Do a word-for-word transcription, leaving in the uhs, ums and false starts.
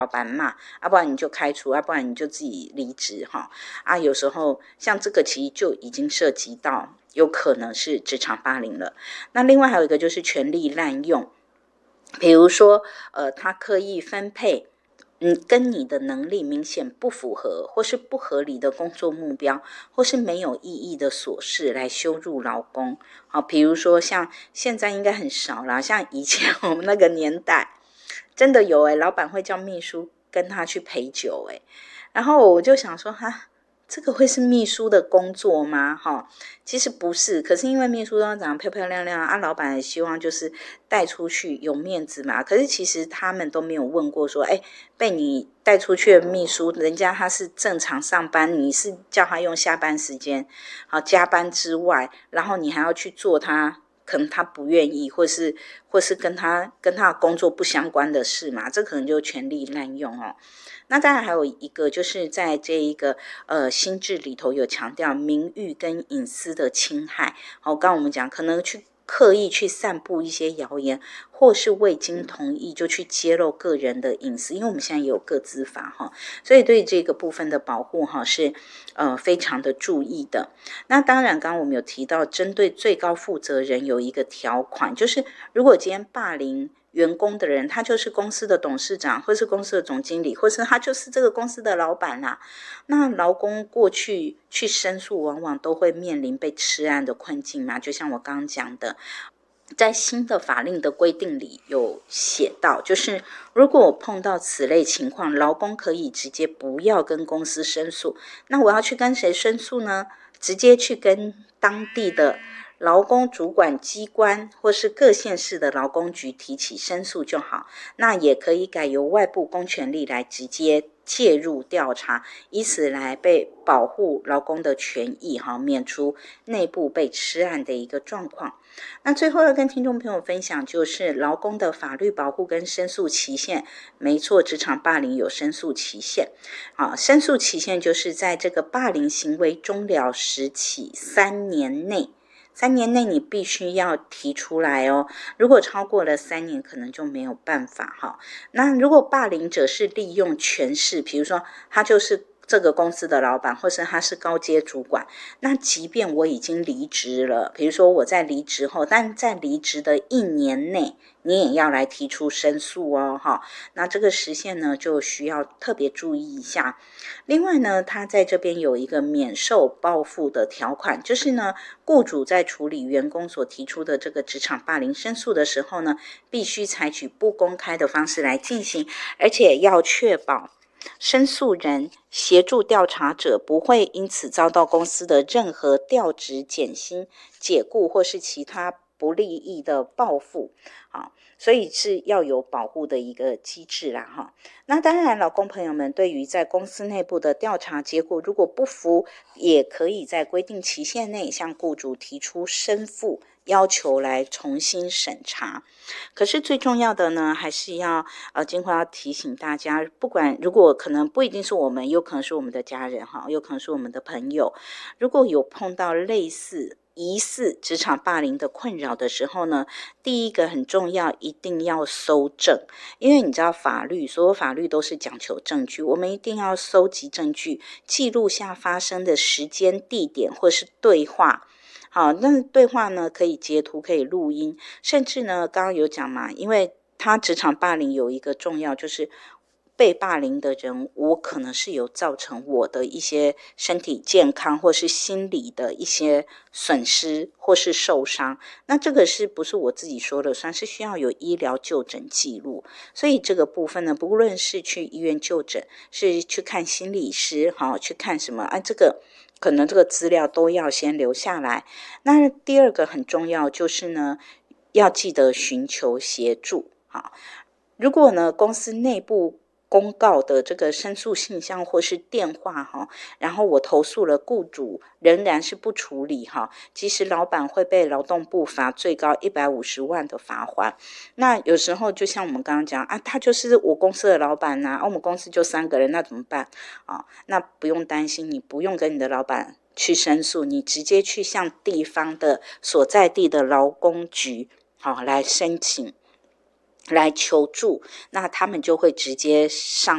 老板骂，啊不然你就开除，啊不然你就自己离职哈。啊有时候像这个其实就已经涉及到有可能是职场霸凌了。那另外还有一个就是权力滥用，比如说呃他刻意分配嗯，跟你的能力明显不符合，或是不合理的工作目标，或是没有意义的琐事来羞辱劳工。好，比如说像现在应该很少啦，像以前我们那个年代，真的有诶、欸、老板会叫秘书跟他去陪酒诶、欸、然后我就想说哈。这个会是秘书的工作吗？哈，其实不是，可是因为秘书都长得漂漂亮亮啊，老板也希望就是带出去有面子嘛。可是其实他们都没有问过说，哎，被你带出去的秘书，人家他是正常上班，你是叫他用下班时间，好加班之外，然后你还要去做他可能他不愿意，或是或是跟他跟他的工作不相关的事嘛，这可能就权力滥用哦。那当然还有一个就是在这一个呃新制里头有强调名誉跟隐私的侵害。好，刚刚我们讲可能去刻意去散布一些谣言，或是未经同意就去揭露个人的隐私，因为我们现在也有个资法哈，所以对这个部分的保护哈是呃非常的注意的。那当然刚刚我们有提到针对最高负责人有一个条款，就是如果今天霸凌员工的人，他就是公司的董事长，或是公司的总经理，或是他就是这个公司的老板啦。那劳工过去去申诉，往往都会面临被吃案的困境嘛。就像我刚刚讲的，在新的法令的规定里有写到，就是如果我碰到此类情况，劳工可以直接不要跟公司申诉。那我要去跟谁申诉呢？直接去跟当地的劳工主管机关或是各县市的劳工局提起申诉就好。那也可以改由外部公权力来直接介入调查，以此来被保护劳工的权益，免除内部被吃案的一个状况。那最后要跟听众朋友分享就是劳工的法律保护跟申诉期限。没错，职场霸凌有申诉期限。好，申诉期限就是在这个霸凌行为终了时起三年内。三年内你必须要提出来哦，如果超过了三年可能就没有办法哈。那如果霸凌者是利用权势，比如说他就是这个公司的老板，或是他是高阶主管，那即便我已经离职了，比如说我在离职后，但在离职的一年内你也要来提出申诉哦哈。那这个时限呢就需要特别注意一下。另外呢，他在这边有一个免受报复的条款，就是呢雇主在处理员工所提出的这个职场霸凌申诉的时候呢，必须采取不公开的方式来进行，而且要确保申诉人协助调查者不会因此遭到公司的任何调职、减薪、解雇或是其他不利益的报复。好，所以是要有保护的一个机制啦哈。那当然劳工朋友们对于在公司内部的调查结果如果不服，也可以在规定期限内向雇主提出申复，要求来重新审查。可是最重要的呢，还是要呃，金花要提醒大家，不管如果可能不一定是我们，有可能是我们的家人哈，有可能是我们的朋友，如果有碰到类似疑似职场霸凌的困扰的时候呢，第一个很重要，一定要搜证。因为你知道法律，所有法律都是讲求证据，我们一定要搜集证据，记录下发生的时间、地点或是对话。好，那对话呢可以截图，可以录音，甚至呢刚刚有讲嘛，因为他职场霸凌有一个重要就是被霸凌的人，我可能是有造成我的一些身体健康或是心理的一些损失或是受伤，那这个是不是我自己说了算，是需要有医疗就诊记录。所以这个部分呢，不论是去医院就诊，是去看心理师，好，去看什么啊，这个可能这个资料都要先留下来。那第二个很重要就是呢，要记得寻求协助。好，如果呢公司内部公告的这个申诉信箱或是电话哈，然后我投诉了雇主仍然是不处理哈，其实老板会被劳动部罚最高一百五十万的罚款。那有时候就像我们刚刚讲啊，他就是我公司的老板啊，啊我们公司就三个人，那怎么办啊？那不用担心，你不用跟你的老板去申诉，你直接去向地方的所在地的劳工局好来申请来求助，那他们就会直接上